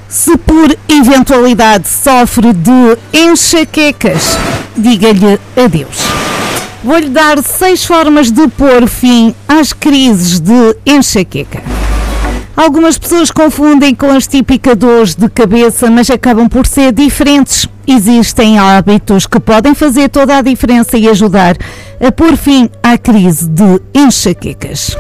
Se por eventualidade sofre de enxaquecas, diga-lhe adeus. Vou-lhe dar 6 formas de pôr fim às crises de enxaqueca. Algumas pessoas confundem com as típicas dores de cabeça, mas acabam por ser diferentes. Existem hábitos que podem fazer toda a diferença e ajudar a pôr fim à crise de enxaquecas.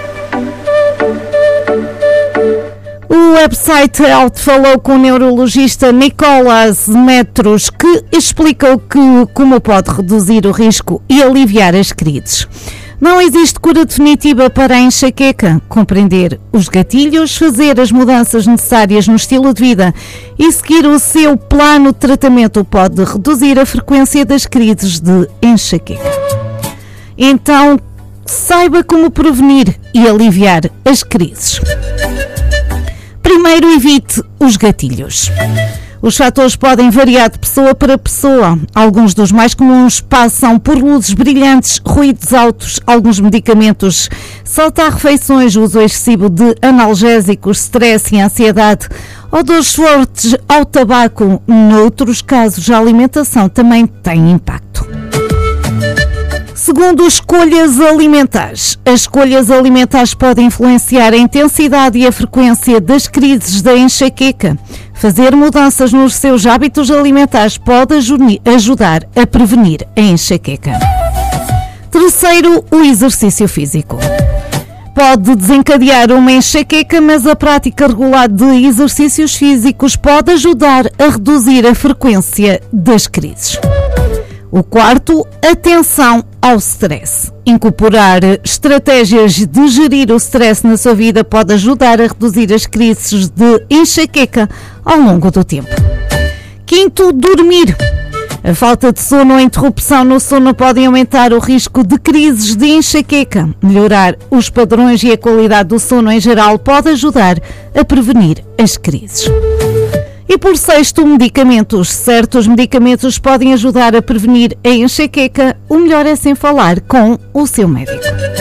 O website Health falou com o neurologista Nicolas Metros, que explicou como pode reduzir o risco e aliviar as crises. Não existe cura definitiva para a enxaqueca. Compreender os gatilhos, fazer as mudanças necessárias no estilo de vida e seguir o seu plano de tratamento pode reduzir a frequência das crises de enxaqueca. Então, saiba como prevenir e aliviar as crises. Primeiro, evite os gatilhos. Os fatores podem variar de pessoa para pessoa. Alguns dos mais comuns passam por luzes brilhantes, ruídos altos, alguns medicamentos, saltar refeições, uso excessivo de analgésicos, stress e ansiedade, ou dores fortes ao tabaco. Noutros casos, a alimentação também tem impacto. Segundo, escolhas alimentares. As escolhas alimentares podem influenciar a intensidade e a frequência das crises da enxaqueca. Fazer mudanças nos seus hábitos alimentares pode ajudar a prevenir a enxaqueca. Terceiro, o exercício físico. Pode desencadear uma enxaqueca, mas a prática regular de exercícios físicos pode ajudar a reduzir a frequência das crises. O quarto, atenção ao stress. Incorporar estratégias de gerir o stress na sua vida pode ajudar a reduzir as crises de enxaqueca ao longo do tempo. Quinto, dormir. A falta de sono ou a interrupção no sono podem aumentar o risco de crises de enxaqueca. Melhorar os padrões e a qualidade do sono em geral pode ajudar a prevenir as crises. E por sexto, medicamentos. Certos medicamentos podem ajudar a prevenir a enxaqueca. O melhor é sem falar com o seu médico.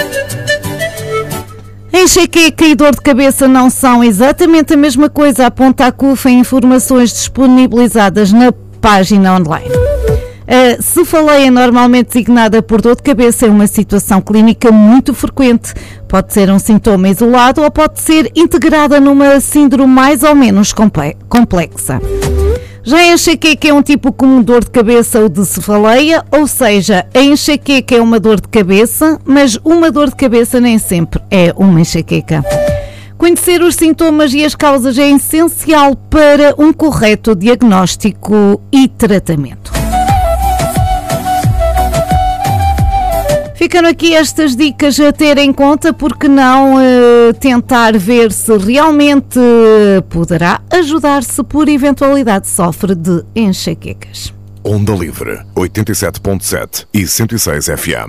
A enxaqueca e dor de cabeça não são exatamente a mesma coisa, aponta a CUF em informações disponibilizadas na página online. A cefaleia, normalmente designada por dor de cabeça, é uma situação clínica muito frequente. Pode ser um sintoma isolado ou pode ser integrada numa síndrome mais ou menos complexa. Já a enxaqueca é um tipo comum de dor de cabeça ou de cefaleia, ou seja, a enxaqueca é uma dor de cabeça, mas uma dor de cabeça nem sempre é uma enxaqueca. Conhecer os sintomas e as causas é essencial para um correto diagnóstico e tratamento. Ficam aqui estas dicas a ter em conta, porque não tentar ver se realmente poderá ajudar se por eventualidade sofre de enxaquecas. Onda Livre, 87.7 e 106 FM.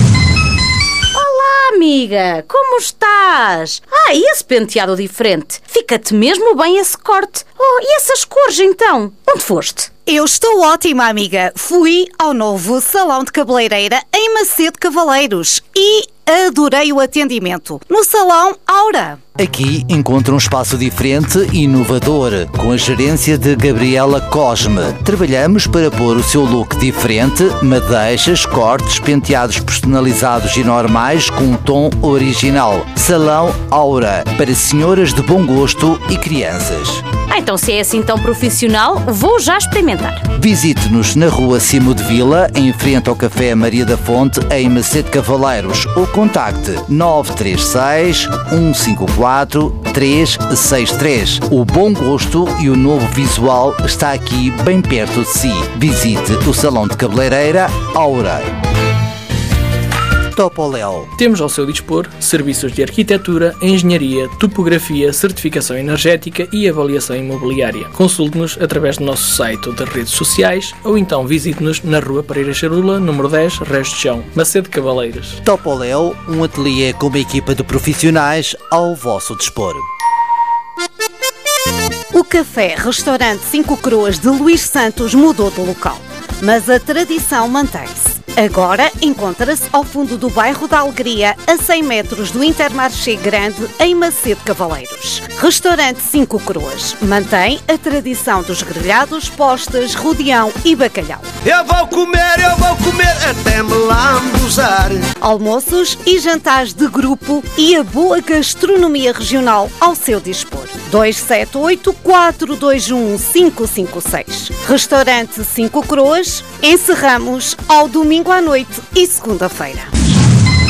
Olá, amiga, como estás? E esse penteado diferente? Fica-te mesmo bem esse corte. E essas cores então? Onde foste? Eu estou ótima, amiga. Fui ao novo salão de cabeleireira em Macedo Cavaleiros e adorei o atendimento. No salão Aura. Aqui encontra um espaço diferente e inovador, com a gerência de Gabriela Cosme. Trabalhamos para pôr o seu look diferente, madeixas, cortes, penteados personalizados e normais com um tom original. Salão Aura, para senhoras de bom gosto e crianças. Então se é assim tão profissional, vou já experimentar. Visite-nos na rua Cimo de Vila, em frente ao Café Maria da Fonte, em Macedo Cavaleiros, ou contacte 936 154 363. O bom gosto e o novo visual está aqui bem perto de si. Visite o Salão de Cabeleireira Aura. Topoléu. Temos ao seu dispor serviços de arquitetura, engenharia, topografia, certificação energética e avaliação imobiliária. Consulte-nos através do nosso site ou das redes sociais ou então visite-nos na Rua Pereira Charula, número 10, Resto de Chão, Macedo Cavaleiros. Topoléu, um ateliê com uma equipa de profissionais ao vosso dispor. O café-restaurante 5 Coroas de Luís Santos mudou de local, mas a tradição mantém-se. Agora encontra-se ao fundo do bairro da Alegria, a 100 metros do Intermarché Grande, em Macedo Cavaleiros. Restaurante 5 Coroas. Mantém a tradição dos grelhados, postas, rodeão e bacalhau. Eu vou comer até me lambuzar. Almoços e jantares de grupo e a boa gastronomia regional ao seu dispor. 278-421-556. Restaurante 5 Coroas. Encerramos ao domingo à noite e segunda-feira.